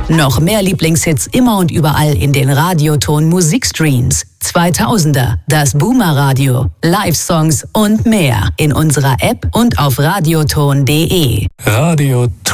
Noch mehr Lieblingshits immer und überall in den Radioton Musikstreams. 2000er, das Boomer Radio, Live-Songs und mehr in unserer App und auf radioton.de. Radioton.